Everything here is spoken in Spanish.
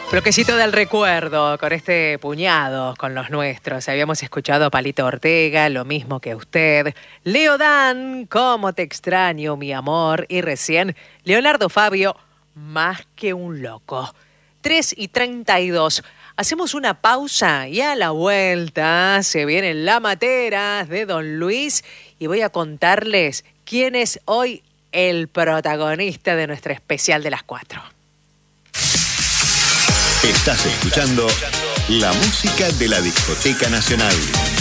Bloquecito del recuerdo con este puñado, con los nuestros. Habíamos escuchado a Palito Ortega, Lo mismo que usted. Leo Dan, Cómo te extraño, mi amor. Y recién, Leonardo Fabio, Más que un loco. 3:32. Hacemos una pausa y a la vuelta se vienen las materas de Don Luis y voy a contarles quién es hoy el protagonista de nuestro especial de las 4. Estás escuchando la música de la Discoteca Nacional.